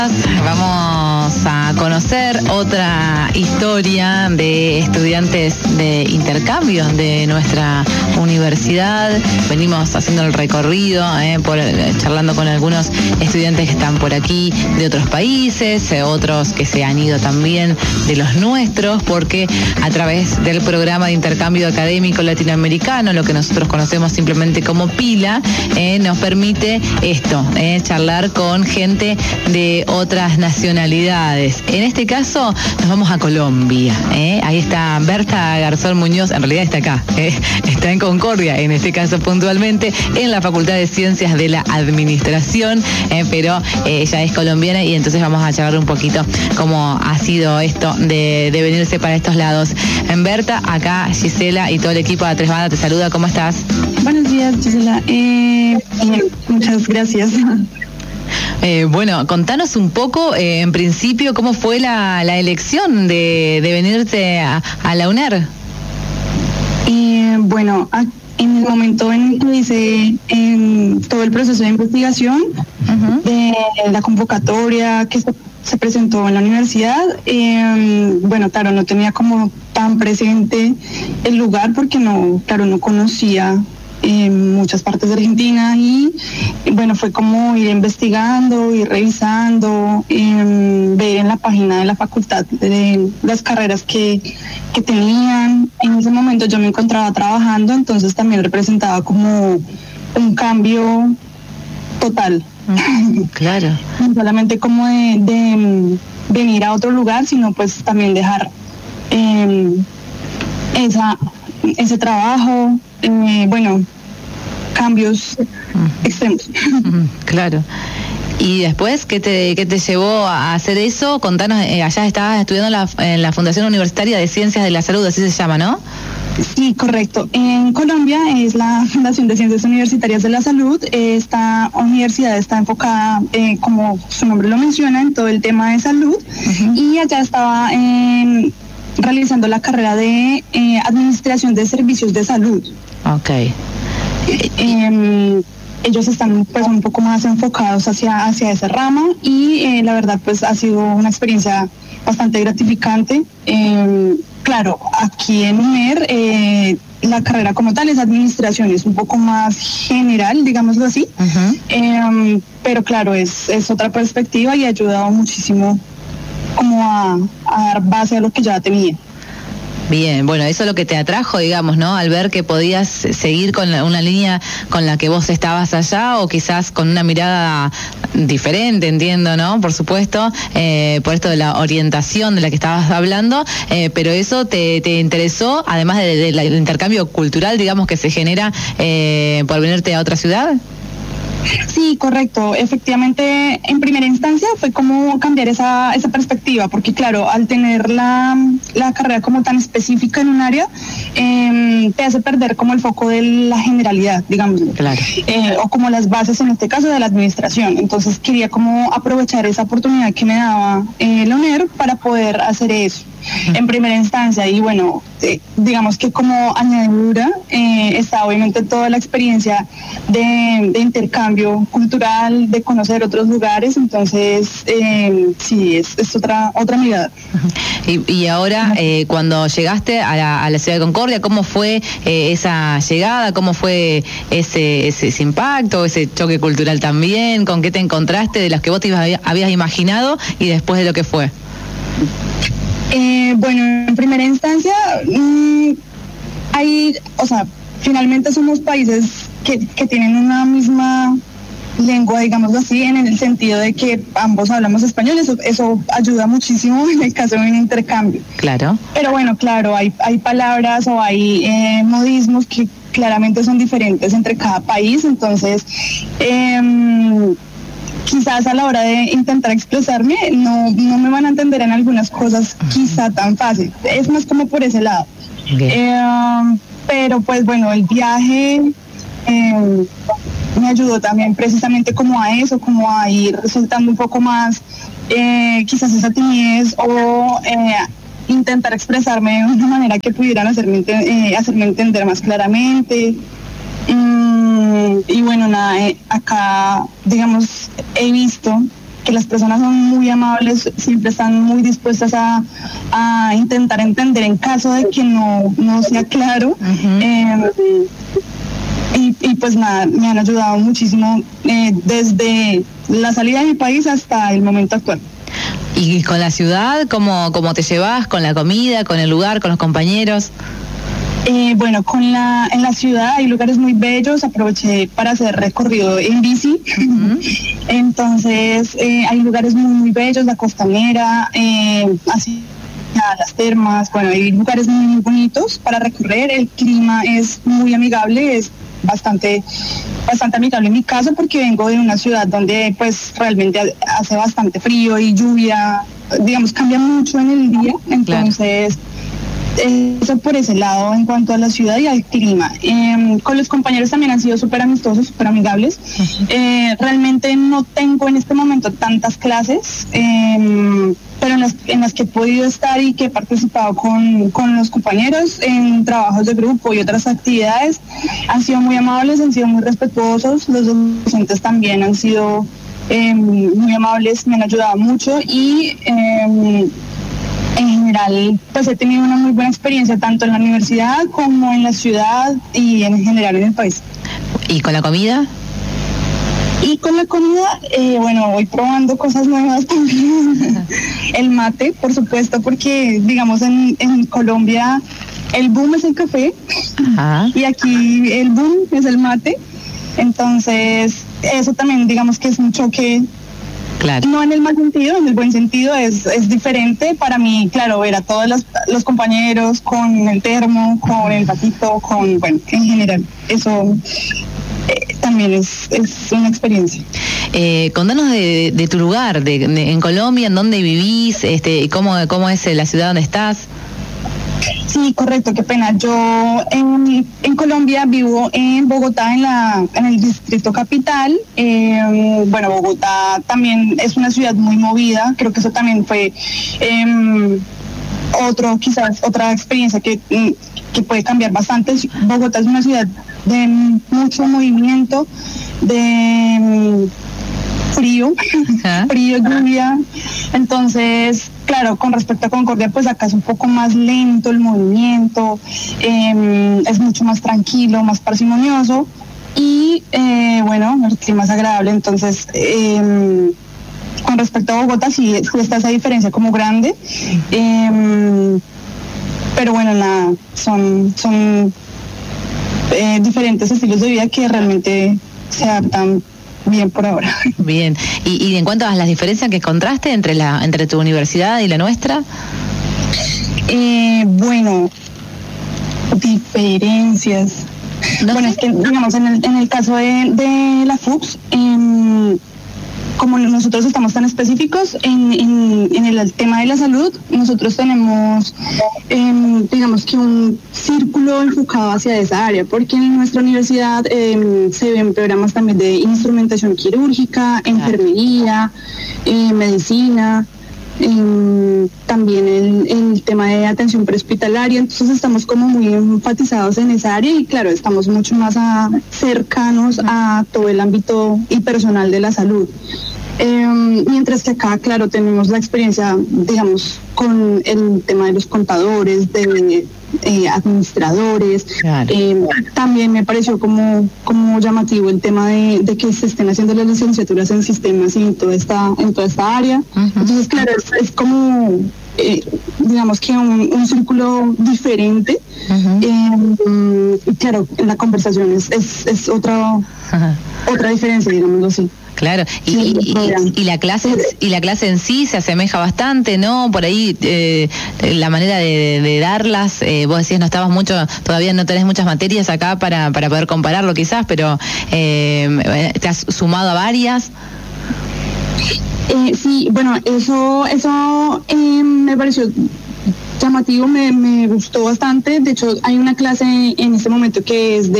Vamos a conocer otra historia de estudiantes de intercambio de nuestra universidad. Venimos haciendo el recorrido, charlando con algunos estudiantes que están por aquí de otros países, otros que se han ido también de los nuestros, porque a través del programa de intercambio académico latinoamericano, lo que nosotros conocemos simplemente como PILA, nos permite esto, charlar con gente de otras nacionalidades. En este caso nos vamos a Colombia. Ahí está Berta Garzón Muñoz, en realidad está acá, está en Concordia, en este caso puntualmente, en la Facultad de Ciencias de la Administración, pero ella es colombiana y entonces vamos a charlar un poquito cómo ha sido esto de venirse para estos lados. Berta, acá Gisela y todo el equipo de A3 Banda te saluda, ¿cómo estás? Buenos días, Gisela. Muchas gracias. Bueno, contanos un poco, en principio, cómo fue la elección de venirte a la UNER. Bueno, en el momento en que hice todo el proceso de investigación, de la convocatoria que se presentó en la universidad, bueno, claro, no tenía como tan presente el lugar porque no conocía muchas partes de Argentina y bueno, fue como ir investigando, ir revisando, ver en la página de la facultad de las carreras que tenían. En ese momento yo me encontraba trabajando, entonces también representaba como un cambio total. Claro. No solamente como de venir a otro lugar, sino pues también dejar ese trabajo, bueno, cambios extremos. Claro. Y después, ¿qué te llevó a hacer eso? Contanos, allá estabas estudiando en la Fundación Universitaria de Ciencias de la Salud, así se llama, ¿no? Sí, correcto. En Colombia es la Fundación de Ciencias Universitarias de la Salud. Esta universidad está enfocada, como su nombre lo menciona, en todo el tema de salud. Y allá estaba realizando la carrera de Administración de Servicios de Salud. Okay. Ellos están pues un poco más enfocados hacia esa rama y la verdad pues ha sido una experiencia bastante gratificante. Claro, aquí en UNER la carrera como tal es administración, es un poco más general, digámoslo así, pero claro, es otra perspectiva y ha ayudado muchísimo como a dar base a lo que ya tenía. Bien, bueno, eso es lo que te atrajo, digamos, ¿no? Al ver que podías seguir con una línea con la que vos estabas allá o quizás con una mirada diferente, entiendo, ¿no? Por supuesto, por esto de la orientación de la que estabas hablando, pero eso te interesó, además del intercambio cultural, digamos, que se genera por venirte a otra ciudad. Sí, correcto. Efectivamente, en primera instancia fue como cambiar esa perspectiva, porque claro, al tener la carrera como tan específica en un área, te hace perder como el foco de la generalidad, digamos, claro. O como las bases en este caso de la administración. Entonces quería como aprovechar esa oportunidad que me daba la UNER para poder hacer eso en primera instancia. Y bueno, digamos que como añadidura está obviamente toda la experiencia de intercambio cultural, de conocer otros lugares. Entonces sí, es otra mirada. Y ahora, cuando llegaste a la ciudad de Concordia, ¿cómo fue esa llegada? ¿Cómo fue ese impacto, ese choque cultural también? ¿Con qué te encontraste de las que vos te habías imaginado y después de lo que fue? Bueno, en primera instancia, finalmente somos países que tienen una misma lengua, digámoslo así, en el sentido de que ambos hablamos español. Eso ayuda muchísimo en el caso de un intercambio. Claro. Pero bueno, claro, hay palabras o hay modismos que claramente son diferentes entre cada país, entonces quizás a la hora de intentar expresarme no me van a entender en algunas cosas quizá tan fácil. Es más como por ese lado. Pero pues bueno, el viaje me ayudó también precisamente como a eso, como a ir soltando un poco más quizás esa timidez o intentar expresarme de una manera que pudieran hacerme entender más claramente. Y bueno, nada, acá, digamos, he visto que las personas son muy amables, siempre están muy dispuestas a intentar entender en caso de que no sea claro. Y pues nada, me han ayudado muchísimo desde la salida de mi país hasta el momento actual. ¿Y con la ciudad, cómo te llevas? ¿Con la comida, con el lugar, con los compañeros? Bueno, en la ciudad hay lugares muy bellos, aproveché para hacer recorrido en bici. Entonces hay lugares muy, muy bellos, la costanera, así las termas, bueno, hay lugares muy, muy bonitos para recorrer. El clima es muy amigable, es bastante amigable en mi caso, porque vengo de una ciudad donde pues realmente hace bastante frío y lluvia, digamos, cambia mucho en el día. Entonces eso por ese lado en cuanto a la ciudad y al clima. Con los compañeros también han sido súper amistosos, súper amigables. Realmente no tengo en este momento tantas clases, pero en las que he podido estar y que he participado con los compañeros en trabajos de grupo y otras actividades, han sido muy amables, han sido muy respetuosos. Los docentes también han sido muy amables, me han ayudado mucho y en general pues he tenido una muy buena experiencia tanto en la universidad como en la ciudad y en general en el país. ¿Y con la comida? Y con la comida, bueno, voy probando cosas nuevas también. El mate, por supuesto, porque digamos en Colombia el boom es el café. Ajá. Y aquí el boom es el mate. Entonces eso también digamos que es un choque. Claro. No en el mal sentido, en el buen sentido, es diferente para mí, claro, ver a todos los compañeros con el termo, con el gatito, bueno, en general, eso también es una experiencia. Contanos de tu lugar, en Colombia, en dónde vivís, cómo es la ciudad donde estás. Sí, correcto, qué pena. Yo en Colombia vivo en Bogotá, en el distrito capital. Bueno, Bogotá también es una ciudad muy movida, creo que eso también fue otra experiencia que puede cambiar bastante. Bogotá es una ciudad de mucho movimiento, de frío, lluvia. Entonces, claro, con respecto a Concordia, pues acá es un poco más lento el movimiento, es mucho más tranquilo, más parsimonioso y bueno, el clima es agradable. Entonces, con respecto a Bogotá, sí está esa diferencia como grande, pero bueno, nada, son diferentes estilos de vida que realmente se adaptan bien por ahora. Bien. ¿Y en cuanto a las diferencias que encontraste entre tu universidad y la nuestra? Bueno, diferencias. No bueno, sé. Es que digamos en el caso de la FUCS, como nosotros estamos tan específicos en el tema de la salud, nosotros tenemos, digamos que un círculo enfocado hacia esa área, porque en nuestra universidad se ven programas también de instrumentación quirúrgica, enfermería, medicina, también el tema de atención prehospitalaria. Entonces estamos como muy enfatizados en esa área y claro, estamos mucho más cercanos a todo el ámbito y personal de la salud. Mientras que acá, claro, tenemos la experiencia, digamos, con el tema de los contadores, de administradores. Claro. También me pareció como llamativo el tema de que se estén haciendo las licenciaturas en sistemas y en toda esta área. Entonces, claro, es como digamos que un círculo diferente. Y claro, en la conversación es otra diferencia, digámoslo así. Claro, y la clase en sí se asemeja bastante, ¿no? Por ahí la manera de darlas, vos decías no estabas mucho, todavía no tenés muchas materias acá para poder compararlo quizás, pero te has sumado a varias. Sí, bueno, eso me pareció llamativo, me gustó bastante. De hecho, hay una clase en este momento que es de